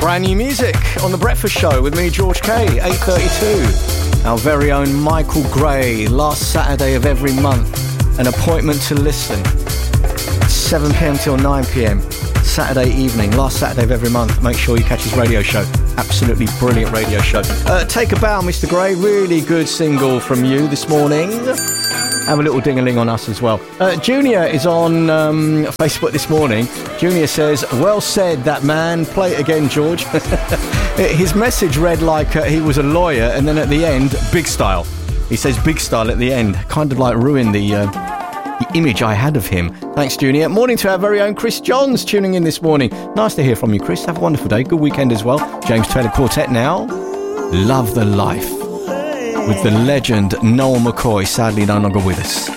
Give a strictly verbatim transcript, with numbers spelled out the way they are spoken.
Brand new music on The Breakfast Show with me, George K, eight thirty-two. Our very own Michael Gray, last Saturday of every month. An appointment to listen. seven p.m. till nine p.m. Saturday evening, last Saturday of every month. Make sure you catch his radio show. Absolutely brilliant radio show. Uh, Take a Bow, Mister Gray. Really good single from you this morning. Have a little ding-a-ling on us as well. Uh, Junior is on um, Facebook this morning. Junior says, well said, that man. Play it again, George. His message read like uh, he was a lawyer, and then at the end, big style. He says big style at the end. Kind of like ruined the, uh, the image I had of him. Thanks, Junior. Morning to our very own Chris Johns tuning in this morning. Nice to hear from you, Chris. Have a wonderful day. Good weekend as well. James Taylor Quartet now. Love the Life. With the legend Noel McCoy, sadly no longer with us.